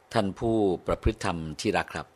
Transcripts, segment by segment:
ท่านผู้ประพฤติธรรมที่รักครับ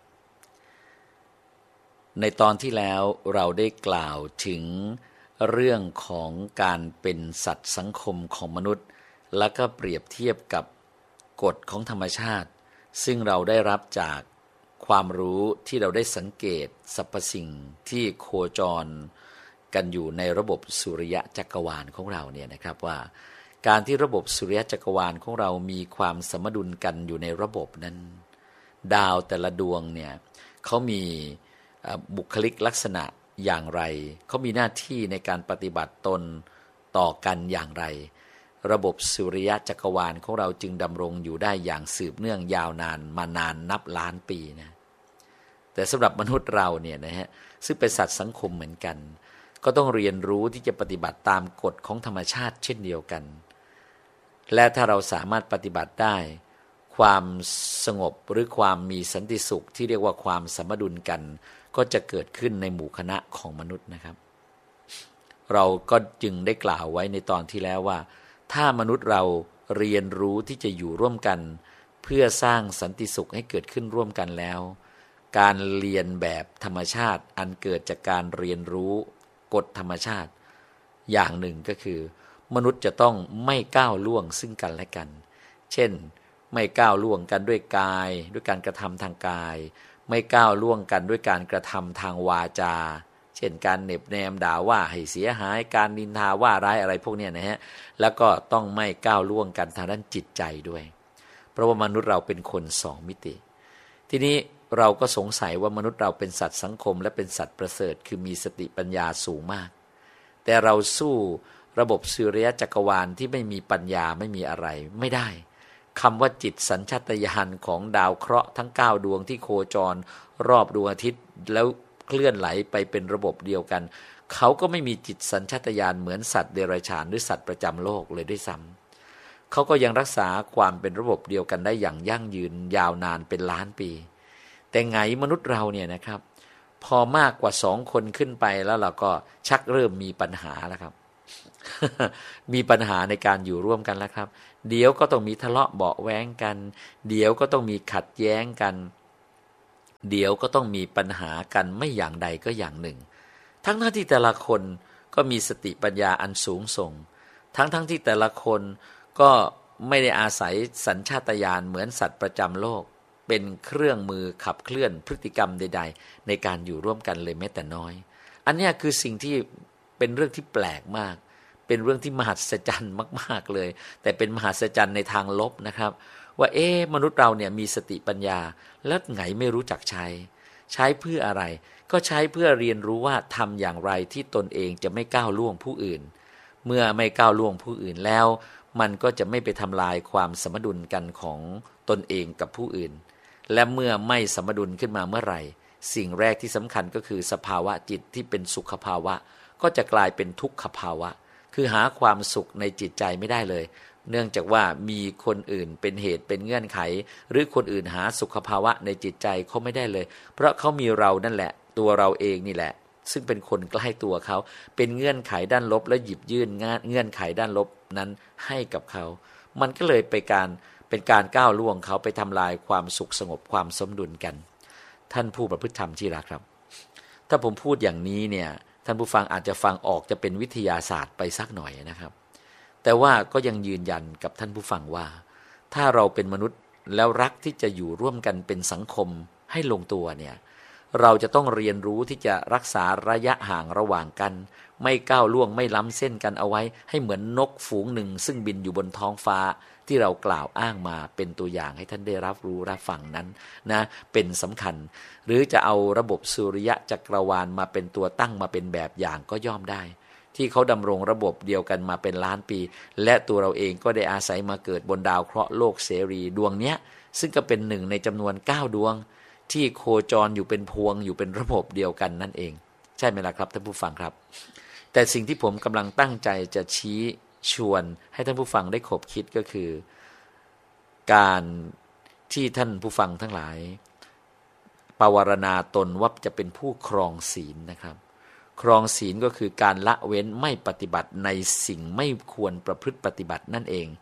ในตอนที่แล้วเราได้กล่าวถึงเรื่องของการเป็นสัตว์สังคมของมนุษย์แล้วก็เปรียบเทียบกับกฎของธรรมชาติซึ่งเราได้รับจากความรู้ที่เราได้สังเกตสรรพสิ่งที่โคจรกันอยู่ในระบบสุริยะจักรวาลของเราเนี่ยนะครับว่าการที่ระบบสุริยะจักรวาลของเรามีความสมดุลกันอยู่ในระบบนั้นดาวแต่ละดวงเนี่ยเขามีบุคลิกลักษณะอย่างไรเขามีหน้าที่ในการปฏิบัติตนต่อกันอย่างไรระบบสุริยะจักรวาลของเราจึงดำรงอยู่ได้อย่างสืบเนื่องยาวนานมานานนับล้านปีนะแต่สำหรับมนุษย์เราเนี่ยนะฮะซึ่งเป็นสัตว์สังคมเหมือนกันก็ต้องเรียนรู้ที่จะปฏิบัติตามกฎของธรรมชาติเช่นเดียวกันและถ้าเราสามารถปฏิบัติได้ความสงบหรือความมีสันติสุขที่เรียกว่าความสมดุลกันก็จะเกิดขึ้นในหมู่คณะของมนุษย์นะครับเราก็จึงได้กล่าวไว้ในตอนที่แล้วว่าถ้ามนุษย์เราเรียนรู้ที่จะอยู่ร่วมกันเพื่อสร้างสันติสุขให้เกิดขึ้นร่วมกันแล้วการเรียนแบบธรรมชาติอันเกิดจากการเรียนรู้กฎธรรมชาติอย่างหนึ่งก็คือมนุษย์จะต้องไม่ก้าวล่วงซึ่งกันและกันเช่นไม่ก้าวล่วงกันด้วยกายด้วยการกระทำทางกายไม่ก้าวล่วงกันด้วยการกระทำทางวาจาเช่นการเหน็บแนมด่าว่าให้เสียหายการนินทาว่าร้ายอะไรพวกนี้นะฮะแล้วก็ต้องไม่ก้าวล่วงกันทางด้านจิตใจด้วยเพราะว่ามนุษย์เราเป็นคนสองมิติทีนี้เราก็สงสัยว่ามนุษย์เราเป็นสัตว์สังคมและเป็นสัตว์ประเสริฐคือมีสติปัญญาสูงมากแต่เราสู้ระบบสุริยะจักรวาลที่ไม่มีปัญญาไม่มีอะไรไม่ได้คำว่าจิตสัญชาตญาณของดาวเคราะห์ทั้ง9ดวงที่โคจรรอบดวงอาทิตย์แล้วเคลื่อนไหลไปเป็นระบบเดียวกันเขาก็ไม่มีจิตสัญชาตญาณเหมือนสัตว์เดรัจฉานหรือสัตว์ประจำโลกเลยด้วยซ้ำเขาก็ยังรักษาความเป็นระบบเดียวกันได้อย่างยั่งยืนยาวนานเป็นล้านปีแต่ไงมนุษย์เราเนี่ยนะครับพอมากกว่า2คนขึ้นไปแล้วเราก็ชักเริ่มมีปัญหาแล้วครับ มีปัญหาในการอยู่ร่วมกันแล้วครับเดี๋ยวก็ต้องมีทะเลาะเบาะแว้งกันเดี๋ยวก็ต้องมีขัดแย้งกันเดี๋ยวก็ต้องมีปัญหากันไม่อย่างใดก็อย่างหนึ่งทั้งที่แต่ละคนก็มีสติปัญญาอันสูงส่งทั้งที่แต่ละคนก็ไม่ได้อาศัยสัญชาตญาณเหมือนสัตว์ประจำโลกเป็นเครื่องมือขับเคลื่อนพฤติกรรมใดๆในการอยู่ร่วมกันเลยแม้แต่น้อยอันนี้คือสิ่งที่เป็นเรื่องที่แปลกมากเป็นเรื่องที่มหัศจรรย์มากๆเลยแต่เป็นมหัศจรรย์ในทางลบนะครับว่ามนุษย์เราเนี่ยมีสติปัญญาแล้วไงไม่รู้จักใช้เพื่ออะไรก็ใช้เพื่อเรียนรู้ว่าทำอย่างไรที่ตนเองจะไม่ก้าวล่วงผู้อื่นเมื่อไม่ก้าวล่วงผู้อื่นแล้วมันก็จะไม่ไปทำลายความสมดุลกันของตนเองกับผู้อื่นและเมื่อไม่สมดุลขึ้นมาเมื่อไหร่สิ่งแรกที่สำคัญก็คือสภาวะจิตที่เป็นสุขภาวะก็จะกลายเป็นทุกขภาวะคือหาความสุขในจิตใจไม่ได้เลยเนื่องจากว่ามีคนอื่นเป็นเหตุเป็นเงื่อนไขหรือคนอื่นหาสุขภาวะในจิตใจเขาไม่ได้เลยเพราะเขามีเรานั่นแหละตัวเราเองนี่แหละซึ่งเป็นคนใกล้ตัวเขาเป็นเงื่อนไขด้านลบและหยิบยื่นเงื่อนไขด้านลบนั้นให้กับเขามันก็เลยเป็นการก้าวล่วงเขาไปทำลายความสุขสงบความสมดุลกันท่านผู้ประพฤติธรรมที่รักครับถ้าผมพูดอย่างนี้เนี่ยท่านผู้ฟังอาจจะฟังออกจะเป็นวิทยาศาสตร์ไปสักหน่อยนะครับแต่ว่าก็ยังยืนยันกับท่านผู้ฟังว่าถ้าเราเป็นมนุษย์แล้วรักที่จะอยู่ร่วมกันเป็นสังคมให้ลงตัวเนี่ยเราจะต้องเรียนรู้ที่จะรักษาระยะห่างระหว่างกันไม่ก้าวล่วงไม่ล้ำเส้นกันเอาไว้ให้เหมือนนกฝูงหนึ่งซึ่งบินอยู่บนท้องฟ้าที่เรากล่าวอ้างมาเป็นตัวอย่างให้ท่านได้รับรู้รับฟังนั้นนะเป็นสำคัญหรือจะเอาระบบสุริยะจักรวาลมาเป็นตัวตั้งมาเป็นแบบอย่างก็ย่อมได้ที่เขาดำรงระบบเดียวกันมาเป็นล้านปีและตัวเราเองก็ได้อาศัยมาเกิดบนดาวเคราะห์โลกเสรีดวงเนี้ยซึ่งก็เป็นหนึ่งในจำนวน9ดวงที่โคจรอยู่เป็นพวงอยู่เป็นระบบเดียวกันนั่นเองใช่ไหมล่ะครับท่านผู้ฟังครับแต่สิ่งที่ผมกำลังตั้งใจจะชี้ชวนให้ท่านผู้ฟังได้ขบคิดก็คือการที่ท่านผู้ฟังทั้งหลายปวารณาตนว่าจะเป็นผู้ครองศีลนะครับครองศีลก็คือการละเว้นไม่ปฏิบัติในสิ่งไม่ควรประพฤติปฏิบัตินั่นเอง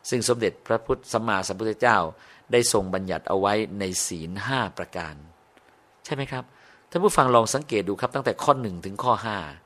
ซึ่งสมเด็จพระพุทธสัมมาสัมพุทธเจ้าได้ทรงบัญญัติเอาไว้ในศีล5ประการใช่ไหมครับท่านผู้ฟังลองสังเกตดูครับตั้งแต่ข้อ1ถึงข้อ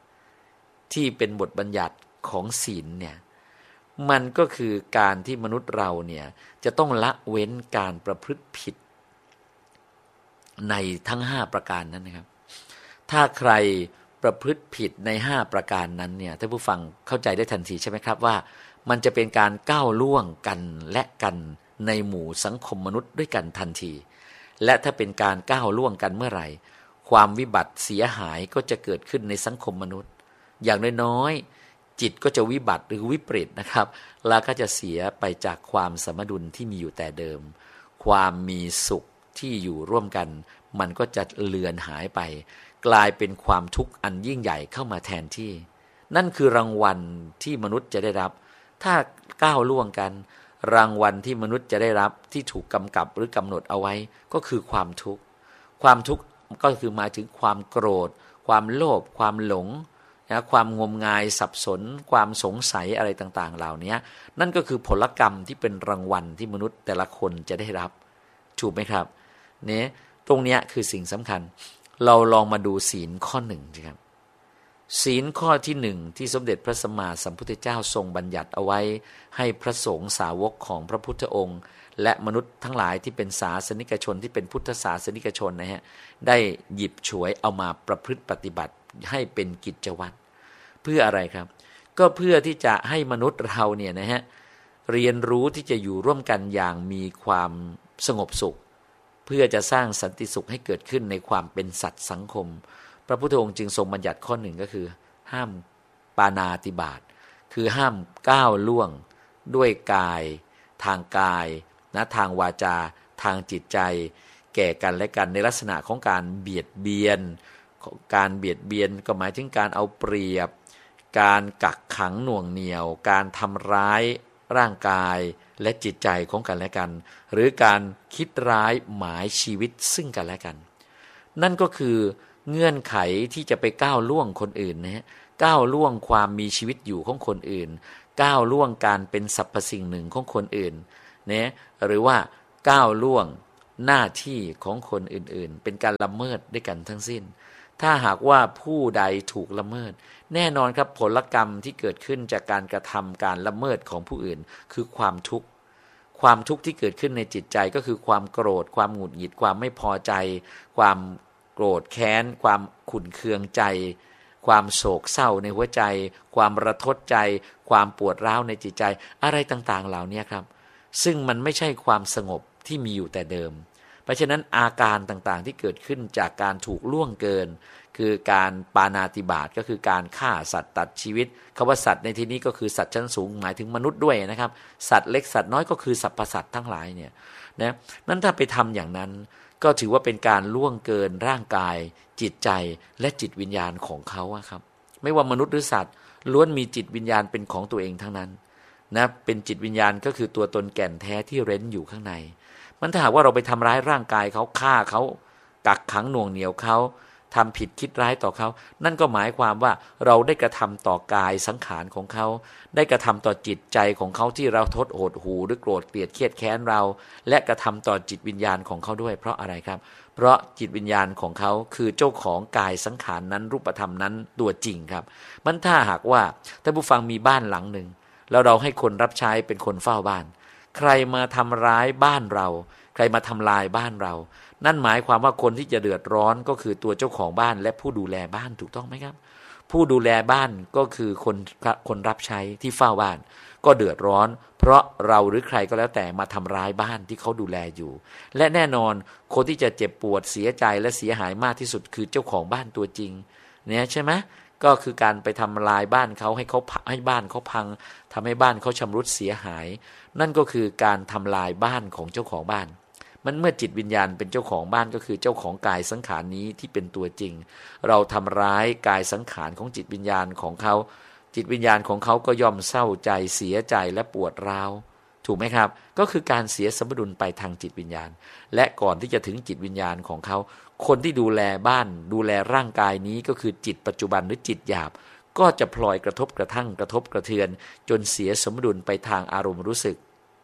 5ที่เป็นบทบัญญัติของศีลเนี่ยมันก็คือการที่มนุษย์เราเนี่ยจะต้องละเว้นการประพฤติผิดในทั้ง5ประการนั้นนะครับถ้าใครประพฤติผิดใน5ประการนั้นเนี่ยท่านผู้ฟังเข้าใจได้ทันทีใช่ไหมครับว่ามันจะเป็นการก้าวล่วงกันและกันในหมู่สังคมมนุษย์ด้วยกันทันทีและถ้าเป็นการก้าวล่วงกันเมื่อไหร่ความวิบัติเสียหายก็จะเกิดขึ้นในสังคมมนุษย์อย่างน้อยๆจิตก็จะวิบัติหรือวิปริตนะครับแล้วก็จะเสียไปจากความสมดุลที่มีอยู่แต่เดิมความมีสุขที่อยู่ร่วมกันมันก็จะเลือนหายไปกลายเป็นความทุกข์อันยิ่งใหญ่เข้ามาแทนที่นั่นคือรางวัลที่มนุษย์จะได้รับถ้าก้าวล่วงกันรางวัลที่มนุษย์จะได้รับที่ถูกกำกับหรือกำหนดเอาไว้ก็คือความทุกข์ความทุกข์ก็คือหมายถึงความโกรธความโลภความหลงนะความงมงายสับสนความสงสัยอะไรต่างๆเหล่านี้นั่นก็คือผลกรรมที่เป็นรางวัลที่มนุษย์แต่ละคนจะได้รับถูกไหมครับเนี่ยตรงนี้คือสิ่งสำคัญเราลองมาดูศีลข้อหนึ่งครับศีลข้อที่หนึ่งที่สมเด็จพระสัมมาสัมพุทธเจ้าทรงบัญญัติเอาไว้ให้พระสงฆ์สาวกของพระพุทธองค์และมนุษย์ทั้งหลายที่เป็นศาสนิกชนที่เป็นพุทธศาสนิกชนนะฮะได้หยิบฉวยเอามาประพฤติปฏิบัติให้เป็นกิจวัตรเพื่ออะไรครับก็เพื่อที่จะให้มนุษย์เราเนี่ยนะฮะเรียนรู้ที่จะอยู่ร่วมกันอย่างมีความสงบสุขเพื่อจะสร้างสันติสุขให้เกิดขึ้นในความเป็นสัตว์สังคมพระพุทธองค์จึงทรงบัญญัติข้อหนึ่งก็คือห้ามปาณาติบาตคือห้ามก้าวล่วงด้วยกายทางกายนะทางวาจาทางจิตใจแก่กันและกันในลักษณะของการเบียดเบียนการเบียดเบียนก็หมายถึงการเอาเปรียบการกักขังหน่วงเหนี่ยวการทำร้ายร่างกายและจิตใจของกันและกันหรือการคิดร้ายหมายชีวิตซึ่งกันและกันนั่นก็คือเงื่อนไขที่จะไปก้าวล่วงคนอื่นนะฮะก้าวล่วงความมีชีวิตอยู่ของคนอื่นก้าวล่วงการเป็นสรรพสิ่งหนึ่งของคนอื่นนะหรือว่าก้าวล่วงหน้าที่ของคนอื่นๆเป็นการละเมิดด้วยกันทั้งสิ้นถ้าหากว่าผู้ใดถูกละเมิดแน่นอนครับผลกรรมที่เกิดขึ้นจากการกระทำการละเมิดของผู้อื่นคือความทุกข์ที่เกิดขึ้นในจิตใจก็คือความโกรธความหงุดหงิดความไม่พอใจความโกรธแค้นความขุ่นเคืองใจความโศกเศร้าในหัวใจความระทดใจความปวดร้าวในจิตใจอะไรต่างๆเหล่านี้ครับซึ่งมันไม่ใช่ความสงบที่มีอยู่แต่เดิมเพราะฉะนั้นอาการต่างๆที่เกิดขึ้นจากการถูกล่วงเกินคือการปาณาติบาตก็คือการฆ่าสัตว์ตัดชีวิตคำว่าสัตว์ในที่นี้ก็คือสัตว์ชั้นสูงหมายถึงมนุษย์ด้วยนะครับสัตว์เล็กสัตว์น้อยก็คือสรรพสัตว์ทั้งหลายเนี่ยนะนั้นถ้าไปทำอย่างนั้นก็ถือว่าเป็นการล่วงเกินร่างกายจิตใจและจิตวิญญาณของเขาครับไม่ว่ามนุษย์หรือสัตว์ล้วนมีจิตวิญญาณเป็นของตัวเองทั้งนั้นนะเป็นจิตวิญญาณก็คือตัวตนแก่นแท้ที่เร้นอยู่ข้างในมันถ้าหากว่าเราไปทำร้ายร่างกายเขาฆ่าเขากักขังหน่วงเหนี่ยวเขาทำผิดคิดร้ายต่อเขานั่นก็หมายความว่าเราได้กระทำต่อกายสังขารของเขาได้กระทำต่อจิตใจของเขาที่เราทดโหดหูหรือโกรธเกลียดเครียดแค้นเราและกระทำต่อจิตวิญญาณของเขาด้วยเพราะอะไรครับเพราะจิตวิญญาณของเขาคือเจ้าของกายสังขารนั้นรูปธรรมนั้นตัวจริงครับมันถ้าหากว่าท่านผู้ฟังมีบ้านหลังหนึ่งแล้วเราให้คนรับใช้เป็นคนเฝ้าบ้านใครมาทำร้ายบ้านเราใครมาทำลายบ้านเรานั่นหมายความว่าคนที่จะเดือดร้อนก็คือตัวเจ้าของบ้านและผู้ดูแลบ้านถูกต้องไหมครับผู้ดูแลบ้านก็คือคนรับใช้ที่เฝ้าบ้านก็เดือดร้อนเพราะเราหรือใครก็แล้วแต่มาทำร้ายบ้านที่เขาดูแลอยู่และแน่นอนคนที่จะเจ็บปวดเสียใจและเสียหายมากที่สุดคือเจ้าของบ้านตัวจริงเนี่ยใช่ไหมก็คือการไปทำลายบ้านเขาให้บ้านเขาพังทำให้บ้านเขาชำรุดเสียหายนั่นก็คือการทำลายบ้านของเจ้าของบ้านมันเมื่อจิตวิญญาณเป็นเจ้าของบ้านก็คือเจ้าของกายสังขารนี้ที่เป็นตัวจริงเราทำร้ายกายสังขารของจิตวิญญาณของเขาจิตวิญญาณของเขาก็ย่อมเศร้าใจเสียใจและปวดร้าวถูกไหมครับก็คือการเสียสมดุลไปทางจิตวิญญาณและก่อนที่จะถึงจิตวิญญาณของเขาคนที่ดูแลบ้านดูแลร่างกายนี้ก็คือจิตปัจจุบันหรือจิตหยาบก็จะพลอยกระทบกระทั่งกระทบกระเทือนจนเสียสมดุลไปทางอารมณ์รู้สึก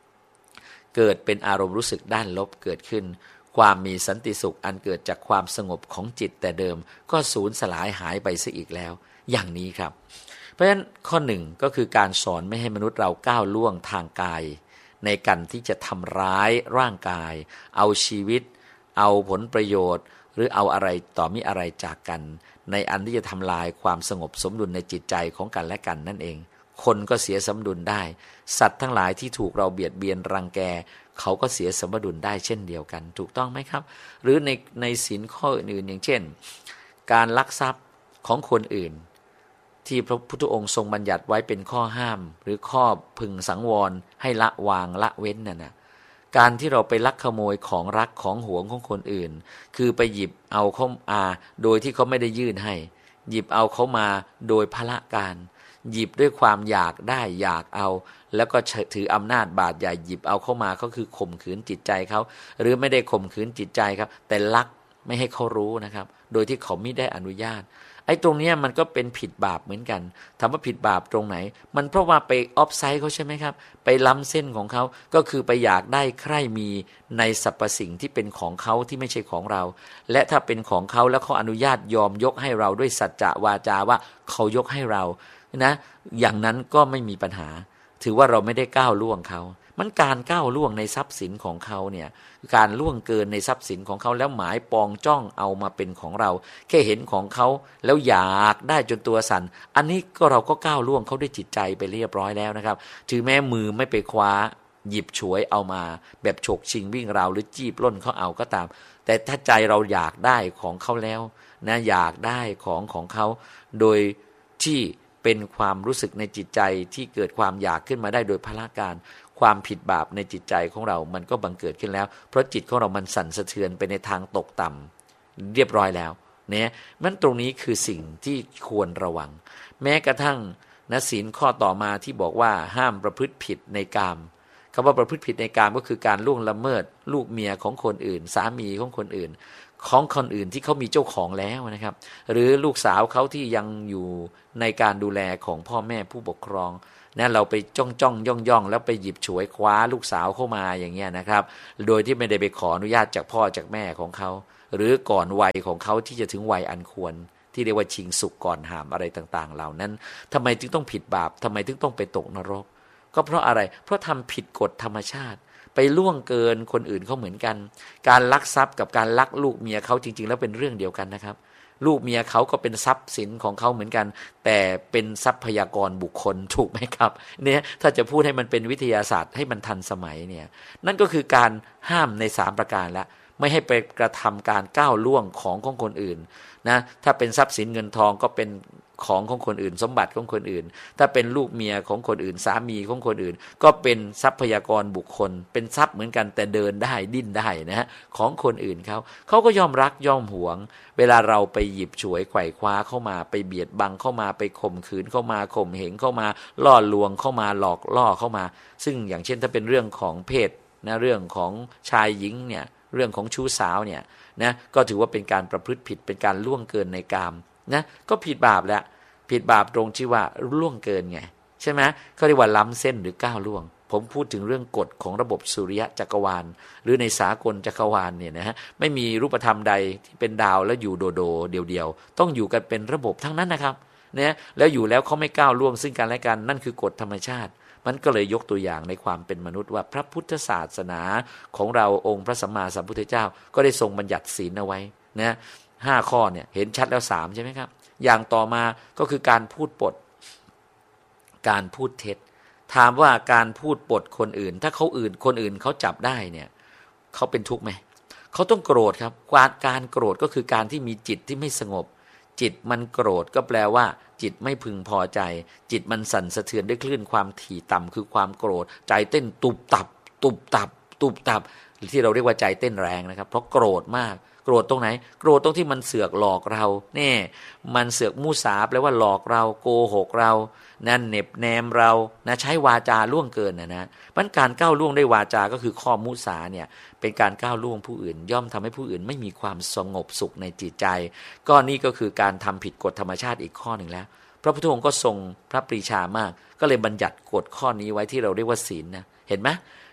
เกิดเป็นอารมณ์รู้สึกด้านลบเกิดขึ้นความมีสันติสุขอันเกิดจากความสงบของจิตแต่เดิมก็สูญสลายหายไปซะอีกแล้วอย่างนี้ครับเพราะฉะนั้นข้อหนึ่งก็คือการสอนไม่ให้มนุษย์เราก้าวล่วงทางกายในการที่จะทำร้ายร่างกายเอาชีวิตเอาผลประโยชน์หรือเอาอะไรต่อมิอะไรจากกันในอันที่จะทำลายความสงบสมดุลในจิตใจของกันและกันนั่นเองคนก็เสียสมดุลได้สัตว์ทั้งหลายที่ถูกเราเบียดเบียนรังแกเขาก็เสียสมดุลได้เช่นเดียวกันถูกต้องไหมครับหรือในศีลข้ออื่นๆอย่างเช่นการลักทรัพย์ของคนอื่นที่พระพุทธองค์ทรงบัญญัติไว้เป็นข้อห้ามหรือข้อพึงสังวรให้ละวางละเว้นน่ะนะการที่เราไปลักขโมยของรักของหวงของคนอื่นคือไปหยิบเอาเข้ามาโดยที่เขาไม่ได้ยื่นให้หยิบเอาเขามาโดยพละการหยิบด้วยความอยากได้อยากเอาแล้วก็ถืออำนาจบาดใหญ่หยิบเอาเข้ามาก็คือข่มขืนจิตใจเขาหรือไม่ได้ข่มขืนจิตใจครับแต่ลักไม่ให้เขารู้นะครับโดยที่เขาไม่ได้อนุญาตไอ้ตรงนี้มันก็เป็นผิดบาปเหมือนกันถามว่าผิดบาปตรงไหนมันเพราะว่าไปออฟไซด์เขาใช่ไหมครับไปล้ำเส้นของเขาก็คือไปอยากได้ใคร่มีในสรรพสิ่งที่เป็นของเขาที่ไม่ใช่ของเราและถ้าเป็นของเขาแล้วเขาอนุญาตยอมยกให้เราด้วยสัจจะวาจาว่าเขายกให้เรานะอย่างนั้นก็ไม่มีปัญหาถือว่าเราไม่ได้ก้าวล่วงเขามันการก้าวล่วงในทรัพย์สินของเขาเนี่ยการล่วงเกินในทรัพย์สินของเขาแล้วหมายปองจ้องเอามาเป็นของเราแค่เห็นของเขาแล้วอยากได้จนตัวสั่นอันนี้ก็เราก็ก้าวล่วงเขาด้วยจิตใจไปเรียบร้อยแล้วนะครับถึงแม้มือไม่ไปคว้าหยิบฉวยเอามาแบบฉกชิงวิ่งราวหรือจี้ปล้นเขาเอาก็ตามแต่ถ้าใจเราอยากได้ของเขาแล้วนะอยากได้ของเขาโดยที่เป็นความรู้สึกในจิตใจที่เกิดความอยากขึ้นมาได้โดยพละการความผิดบาปในจิตใจของเรามันก็บังเกิดขึ้นแล้วเพราะจิตของเรามันสั่นสะเทือนไปในทางตกต่ำเรียบร้อยแล้วเนี่ยมันตรงนี้คือสิ่งที่ควรระวังแม้กระทั่งศีลข้อต่อมาที่บอกว่าห้ามประพฤติผิดในกามคำว่าประพฤติผิดในกามก็คือการล่วงละเมิดลูกเมียของคนอื่นสามีของคนอื่นของคนอื่นที่เขามีเจ้าของแล้วนะครับหรือลูกสาวเขาที่ยังอยู่ในการดูแลของพ่อแม่ผู้ปกครองนะเราไปจ้องย่องแล้วไปหยิบฉวยคว้าลูกสาวเข้ามาอย่างเงี้ยนะครับโดยที่ไม่ได้ไปขออนุญาตจากพ่อจากแม่ของเขาหรือก่อนวัยของเขาที่จะถึงวัยอันควรที่เรียกว่าชิงสุกก่อนหามอะไรต่างๆเหล่านั้นทำไมจึงต้องผิดบาปทำไมถึงต้องไปตกนรกก็เพราะอะไรเพราะทำผิดกฎธรรมชาติไปล่วงเกินคนอื่นเขาเหมือนกันการลักทรัพย์กับการลักลูกเมียเขาจริงๆแล้วเป็นเรื่องเดียวกันนะครับลูกเมียเขาก็เป็นทรัพย์สินของเขาเหมือนกันแต่เป็นทรัพยากรบุคคลถูกไหมครับเนี่ยถ้าจะพูดให้มันเป็นวิทยาศาสตร์ให้มันทันสมัยเนี่ยนั่นก็คือการห้ามใน3ประการละไม่ให้ไปกระทำการก้าวล่วงของคนอื่นนะถ้าเป็นทรัพย์สินเงินทองก็เป็นของคนอื่นสมบัติของคนอื่นถ้าเป็นลูกเมียของคนอื่นสามีของคนอื่นก็เป็นทรัพยากรบุคคลเป็นทรัพย์เหมือนกันแต่เดินได้ดิ้นได้นะฮะของคนอื่นเขาก็ย่อมรักย่อมหวงเวลาเราไปหยิบฉวยไขว่คว้าเข้ามาไปเบียดบังเข้ามาไปข่มขืนเข้ามาข่มเหงเข้ามาล่อลวงเข้ามาหลอกล่อเข้ามาซึ่งอย่างเช่นถ้าเป็นเรื่องของเพศนะเรื่องของชายหญิงเนี่ยเรื่องของชู้สาวเนี่ยนะก็ถือว่าเป็นการประพฤติผิดเป็นการล่วงเกินในกามนะก็ผิดบาปแล้วผิดบาปตรงที่ว่าล่วงเกินไงใช่ไหมเขาเรียกว่าล้ำเส้นหรือก้าวล่วงผมพูดถึงเรื่องกฎของระบบสุริยะจักรวาลหรือในสากลจักรวาลเนี่ยนะฮะไม่มีรูปธรรมใดที่เป็นดาวแล้วอยู่โดโดเดียวๆต้องอยู่กันเป็นระบบทั้งนั้นนะครับเนี่ยแล้วอยู่แล้วเขาไม่ก้าวล่วงซึ่งกันและกันนั่นคือกฎธรรมชาติมันก็เลยยกตัวอย่างในความเป็นมนุษย์ว่าพระพุทธศาสนาของเราองค์พระสัมมาสัมพุทธเจ้าก็ได้ทรงบัญญัติศีลเอาไว้นะ5 ข้อเนี่ยเห็นชัดแล้ว3ใช่ไหมครับอย่างต่อมาก็คือการพูดปดการพูดเท็จถามว่าการพูดปดคนอื่นถ้าคนอื่นเขาจับได้เนี่ยเขาเป็นทุกข์ไหมเขาต้องโกรธครับการโกรธก็คือการที่มีจิตที่ไม่สงบจิตมันโกรธก็แปลว่าจิตไม่พึงพอใจจิตมันสั่นสะเทือนด้วยคลื่นความถี่ต่ำคือความโกรธใจเต้นตุบตับตุบตับตุบตับที่เราเรียกว่าใจเต้นแรงนะครับเพราะโกรธมากโกรธตรงไหนโกรธตรงที่มันเสือกหลอกเราเนี่ยมันเสือกมุสาแปลว่าหลอกเราโกหกเรานั่นเน็บแนมเรานะใช้วาจาล่วงเกินนะมันการก้าวล่วงด้วยวาจาก็คือข้อมุสาเนี่ยเป็นการก้าวล่วงผู้อื่นย่อมทำให้ผู้อื่นไม่มีความสงบสุขในจิตใจก็นี่ก็คือการทำผิดกฎธรรมชาติอีกข้อหนึ่งแล้วพระพุทธองค์ก็ทรงพระปรีชามากก็เลยบัญญัติกฎข้อนี้ไว้ที่เราเรียกว่าศีลนะเห็นไหม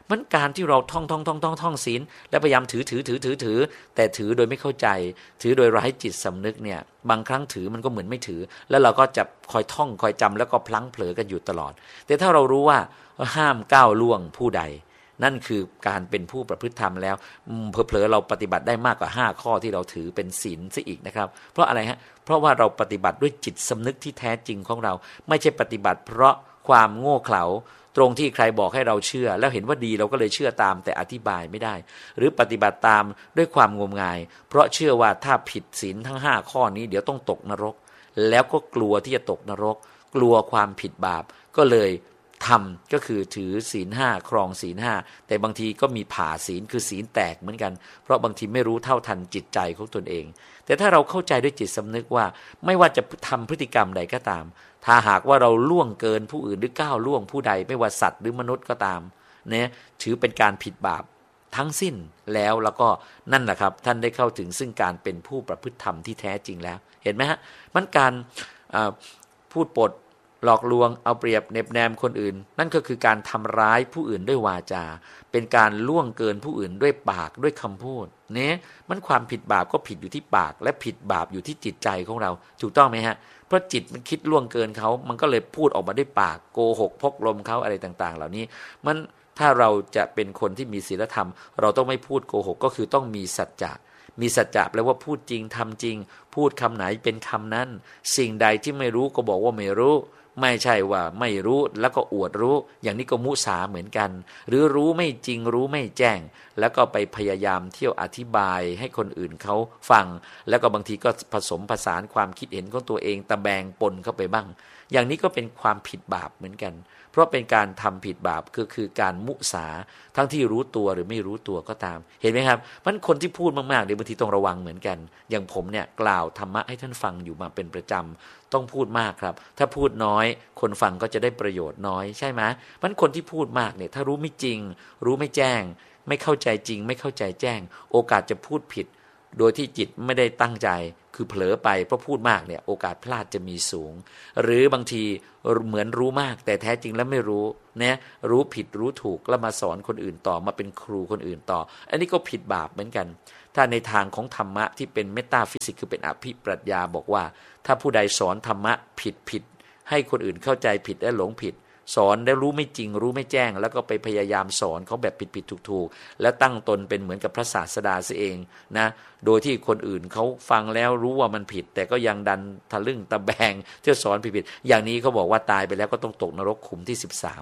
มันการที่เราท่องศีลและพยายามถือแต่ถือโดยไม่เข้าใจถือโดยไร้จิตสำนึกเนี่ยบางครั้งถือมันก็เหมือนไม่ถือแล้วเราก็จะคอยท่องคอยจำแล้วก็พลั้งเผลอกันอยู่ตลอดแต่ถ้าเรารู้ว่าห้ามก้าวล่วงผู้ใดนั่นคือการเป็นผู้ประพฤติธรรมแล้วเผลอๆเราปฏิบัติได้มากกว่า5ข้อที่เราถือเป็นศีลซะอีกนะครับเพราะอะไรฮะเพราะว่าเราปฏิบัติด้วยจิตสำนึกที่แท้จริงของเราไม่ใช่ปฏิบัติเพราะความโง่เขลาตรงที่ใครบอกให้เราเชื่อแล้วเห็นว่าดีเราก็เลยเชื่อตามแต่อธิบายไม่ได้หรือปฏิบัติตามด้วยความงมงายเพราะเชื่อว่าถ้าผิดศีลทั้ง5ข้อนี้เดี๋ยวต้องตกนรกแล้วก็กลัวที่จะตกนรกกลัวความผิดบาปก็เลยทำก็คือถือศีล5ครองศีล5แต่บางทีก็มีผ่าศีลคือศีลแตกเหมือนกันเพราะบางทีไม่รู้เท่าทันจิตใจของตนเองแต่ถ้าเราเข้าใจด้วยจิตสำนึกว่าไม่ว่าจะทำพฤติกรรมใดก็ตามถ้าหากว่าเราล่วงเกินผู้อื่นหรือก้าวล่วงผู้ใดไม่ว่าสัตว์หรือมนุษย์ก็ตามเนี่ยถือเป็นการผิดบาปทั้งสิ้นแล้วก็นั่นแหละครับท่านได้เข้าถึงซึ่งการเป็นผู้ประพฤติธรรมที่แท้จริงแล้วเห็นไหมฮะมันการพูดปดหลอกลวงเอาเปรียบเน็บแนมคนอื่นนั่นก็คือการทำร้ายผู้อื่นด้วยวาจาเป็นการล่วงเกินผู้อื่นด้วยปากด้วยคำพูดเนี่ยมันความผิดบาปก็ผิดอยู่ที่ปากและผิดบาปอยู่ที่จิตใจของเราถูกต้องไหมฮะเพราะจิตมันคิดล่วงเกินเขามันก็เลยพูดออกมาด้วยปากโกหกพกลมเขาอะไรต่างๆเหล่านี้มันถ้าเราจะเป็นคนที่มีศีลธรรมเราต้องไม่พูดโกหกก็คือต้องมีสัจจะมีสัจจะแปลว่าพูดจริงทำจริงพูดคำไหนเป็นคำนั้นสิ่งใดที่ไม่รู้ก็บอกว่าไม่รู้ไม่ใช่ว่าไม่รู้แล้วก็อวดรู้อย่างนี้ก็มุสาเหมือนกันหรือรู้ไม่จริงรู้ไม่แจ้งแล้วก็ไปพยายามเที่ยวอธิบายให้คนอื่นเขาฟังแล้วก็บางทีก็ผสมผสานความคิดเห็นของตัวเองตะแบงปนเข้าไปบ้างอย่างนี้ก็เป็นความผิดบาปเหมือนกันเพราะเป็นการทำผิดบาปคือการมุสาทั้งที่รู้ตัวหรือไม่รู้ตัวก็ตามเห็นไหมครับมันคนที่พูดมากๆเดี๋ยวบางทีต้องระวังเหมือนกันอย่างผมเนี่ยกล่าวธรรมะให้ท่านฟังอยู่มาเป็นประจำต้องพูดมากครับถ้าพูดน้อยคนฟังก็จะได้ประโยชน์น้อยใช่ไหมมันคนที่พูดมากเนี่ยถ้ารู้ไม่จริงรู้ไม่แจ้งไม่เข้าใจจริงไม่เข้าใจแจ้งโอกาสจะพูดผิดโดยที่จิตไม่ได้ตั้งใจคือเผลอไปเพราะพูดมากเนี่ยโอกาสพลาดจะมีสูงหรือบางทีเหมือนรู้มากแต่แท้จริงแล้วไม่รู้เนี่ยรู้ผิดรู้ถูกแล้วมาสอนคนอื่นต่อมาเป็นครูคนอื่นต่ออันนี้ก็ผิดบาปเหมือนกันถ้าในทางของธรรมะที่เป็นเมตาฟิสิกส์คือเป็นอภิปรัชญาบอกว่าถ้าผู้ใดสอนธรรมะผิดให้คนอื่นเข้าใจผิดและหลงผิดสอนแล้วรู้ไม่จริงรู้ไม่แจ้งแล้วก็ไปพยายามสอนเขาแบบผิดถูกแล้วตั้งตนเป็นเหมือนกับพระศาสดาซะเองนะโดยที่คนอื่นเขาฟังแล้วรู้ว่ามันผิดแต่ก็ยังดันทะลึ่งตะแบงที่สอนผิดอย่างนี้เขาบอกว่าตายไปแล้วก็ต้องตกนรกขุมที่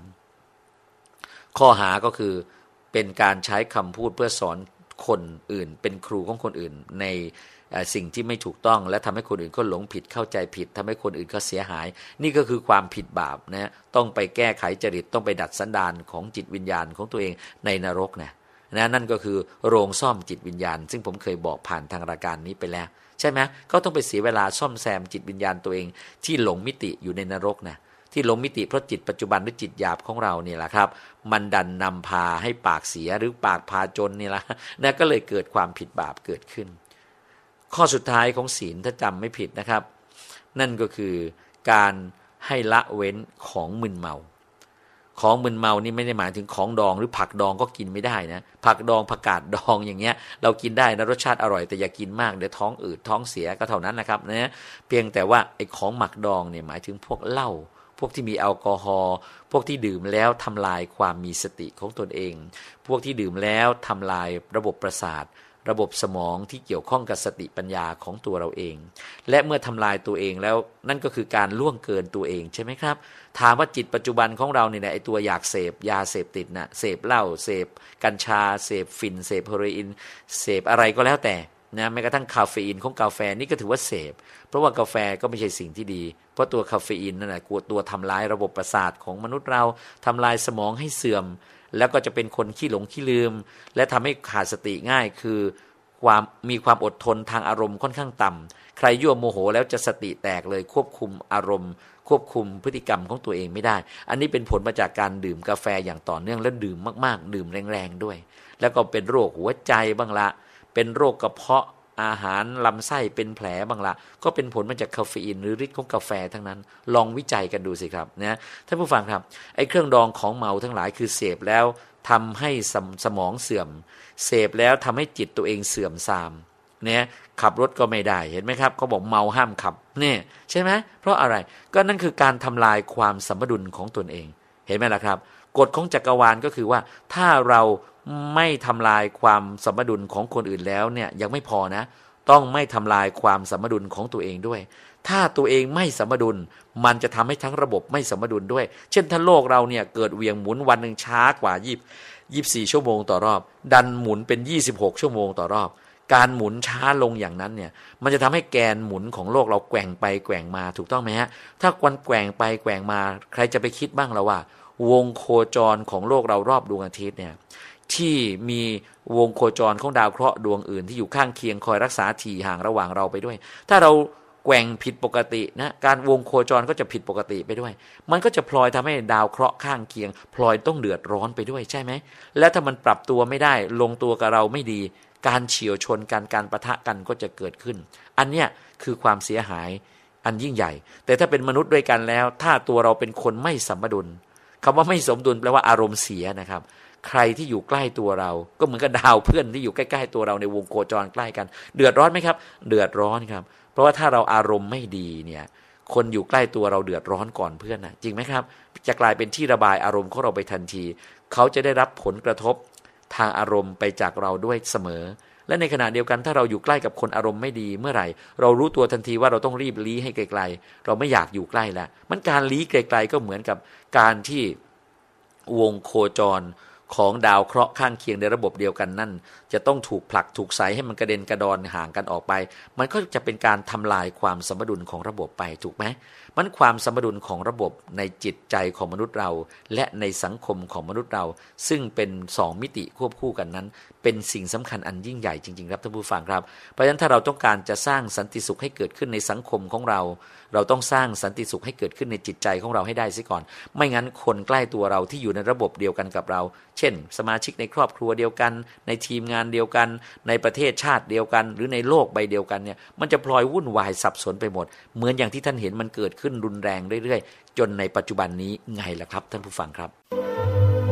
13ข้อหาก็คือเป็นการใช้คำพูดเพื่อสอนคนอื่นเป็นครูของคนอื่นในสิ่งที่ไม่ถูกต้องและทำให้คนอื่นก็หลงผิดเข้าใจผิดทำให้คนอื่นก็เสียหายนี่ก็คือความผิดบาปนะต้องไปแก้ไขจริตต้องไปดัดสันดานของจิตวิญญาณของตัวเองในนรกนะนั่นก็คือโรงซ่อมจิตวิญญาณซึ่งผมเคยบอกผ่านทางรายการนี้ไปแล้วใช่ไหมก็ต้องไปเสียเวลาซ่อมแซมจิตวิญญาณตัวเองที่หลงมิติอยู่ในนรกนะที่หลงมิติเพราะจิตปัจจุบันหรือจิตหยาบของเราเนี่ยแหละครับมันดันนำพาให้ปากเสียหรือปากพาจนนี่แหละนะก็เลยเกิดความผิดบาปเกิดขึ้นข้อสุดท้ายของศีลถ้าจำไม่ผิดนะครับนั่นก็คือการให้ละเว้นของมึนเมาของมึนเมานี่ไม่ได้หมายถึงของดองหรือผักดองก็กินไม่ได้นะผักดองผักกาดดองอย่างเงี้ยเรากินได้นะรสชาติอร่อยแต่อย่ากินมากเดี๋ยวท้องอืดท้องเสียก็เท่านั้นนะครับนะเพียงแต่ว่าไอ้ของหมักดองเนี่ยหมายถึงพวกเหล้าพวกที่มีแอลกอฮอล์พวกที่ดื่มแล้วทำลายความมีสติของตนเองพวกที่ดื่มแล้วทำลายระบบประสาทระบบสมองที่เกี่ยวข้องกับสติปัญญาของตัวเราเองและเมื่อทำลายตัวเองแล้วนั่นก็คือการล่วงเกินตัวเองใช่ไหมครับถามว่าจิตปัจจุบันของเราเนี่ยไอตัวอยากเสพยาเสพติดนะเสพเหล้าเสพกัญชาเสพฝิ่นเสพเฮโรอีนเสพอะไรก็แล้วแต่นะแม้กระทั่งคาเฟอีนของกาแฟนี่ก็ถือว่าเสพเพราะว่ากาแฟก็ไม่ใช่สิ่งที่ดีเพราะตัวคาเฟอีนนั่นแหละตัวทำลายระบบประสาทของมนุษย์เราทำลายสมองให้เสื่อมแล้วก็จะเป็นคนขี้หลงขี้ลืมและทำให้ขาดสติง่ายคือมีความอดทนทางอารมณ์ค่อนข้างต่ำใครยั่วโมโหแล้วจะสติแตกเลยควบคุมอารมณ์ควบคุมพฤติกรรมของตัวเองไม่ได้อันนี้เป็นผลมาจากการดื่มกาแฟอย่างต่อเนื่องและดื่มมากๆดื่มแรงๆด้วยแล้วก็เป็นโรคหัวใจบ้างละเป็นโรคกระเพาะอาหารลำไส้เป็นแผลบ้างละก็เป็นผลมาจากคาเฟอีนหรือฤทธิ์ของกาแฟทั้งนั้นลองวิจัยกันดูสิครับนะท่านผู้ฟังครับไอ้เครื่องดองของเมาทั้งหลายคือเสพแล้วทำให้สมองเสื่อมเสพแล้วทำให้จิตตัวเองเสื่อมทรามเนี่ยขับรถก็ไม่ได้เห็นไหมครับเขาบอกเมาห้ามขับเนี่ยใช่ไหมเพราะอะไรก็นั่นคือการทำลายความสมดุลของตนเองเห็นไหมล่ะครับกฎของจักรวาลก็คือว่าถ้าเราไม่ทำลายความสมดุลของคนอื่นแล้วเนี่ยยังไม่พอนะต้องไม่ทำลายความสมดุลของตัวเองด้วยถ้าตัวเองไม่สมดุลมันจะทำให้ทั้งระบบไม่สมดุลด้วยเช่นถ้าโลกเราเนี่ยเกิดเวียงหมุนวันหนึ่งช้ากว่า24 ชั่วโมงต่อรอบดันหมุนเป็น26 ชั่วโมงต่อรอบการหมุนช้าลงอย่างนั้นเนี่ยมันจะทำให้แกนหมุนของโลกเราแกว่งไปแกว่งมาถูกต้องไหมฮะถ้าวันแกว่งไปแกว่งมาใครจะไปคิดบ้างแล้วว่าวงโคจรของโลกเรารอบดวงอาทิตย์เนี่ยที่มีวงโคจรของดาวเคราะห์ดวงอื่นที่อยู่ข้างเคียงคอยรักษาถี่ห่างระหว่างเราไปด้วยถ้าเราแกว่งผิดปกตินะการวงโคจรก็จะผิดปกติไปด้วยมันก็จะพลอยทำให้ดาวเคราะห์ข้างเคียงพลอยต้องเดือดร้อนไปด้วยใช่ไหมและถ้ามันปรับตัวไม่ได้ลงตัวกับเราไม่ดีการเฉี่ยวชนกันการปะทะกันก็จะเกิดขึ้นอันเนี้ยคือความเสียหายอันยิ่งใหญ่แต่ถ้าเป็นมนุษย์ด้วยกันแล้วถ้าตัวเราเป็นคนไม่สมดุลคำว่าไม่สมดุลแปลว่าอารมณ์เสียนะครับใครที่อยู่ใกล้ตัวเราก็เหมือนกับดาวเพื่อนที่อยู่ใกล้ๆตัวเราในวงโคจรใกล้กันเดือดร้อนไหมครับเดือดร้อนครับเพราะว่าถ้าเราอารมณ์ไม่ดีเนี่ยคนอยู่ใกล้ตัวเราเดือดร้อนก่อนเพื่อนนะจริงไหมครับจะกลายเป็นที่ระบายอารมณ์ของเราไปทันทีเขาจะได้รับผลกระทบทางอารมณ์ไปจากเราด้วยเสมอและในขณะเดียวกันถ้าเราอยู่ใกล้กับคนอารมณ์ไม่ดีเมื่อไหร่เรารู้ตัวทันทีว่าเราต้องรีบลี้ให้ไกลๆเราไม่อยากอยู่ใกล้แล้วมันการลี้ไกลๆก็เหมือนกับการที่วงโคจรของดาวเคราะห์ข้างเคียงในระบบเดียวกันนั่นจะต้องถูกผลักถูกไสให้มันกระเด็นกระดอนห่างกันออกไปมันก็จะเป็นการทำลายความสมดุลของระบบไปถูกไหมมันความสมดุลของระบบในจิตใจของมนุษย์เราและในสังคมของมนุษย์เราซึ่งเป็น2มิติควบคู่กันนั้นเป็นสิ่งสำคัญอันยิ่งใหญ่จริงๆครับท่านผู้ฟังครับเพราะฉะนั้นถ้าเราต้องการจะสร้างสันติสุขให้เกิดขึ้นในสังคมของเราเราต้องสร้างสันติสุขให้เกิดขึ้นในจิตใจของเราให้ได้เสียก่อนไม่งั้นคนใกล้ตัวเราที่อยู่ในระบบเดียวกันกับเราเช่นสมาชิกในครอบครัวเดียวกันในทีมงานเดียวกันในประเทศชาติเดียวกันหรือในโลกใบเดียวกันเนี่ยมันจะพลอยวุ่นวายสับสนไปหมดเหมือนอย่างที่ท่านเห็นมันเกิดขึ้นรุนแรงเรื่อยๆจนในปัจจุบันนี้ไงล่ะครับท่านผู้ฟังครับ